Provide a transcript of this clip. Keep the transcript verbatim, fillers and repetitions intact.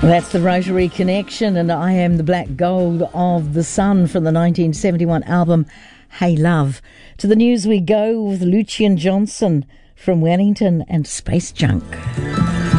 That's the Rotary Connection, and I Am the Black Gold of the Sun from the nineteen seventy-one album Hey Love. To the news we go with Lucian Johnson from Wellington and Space Junk.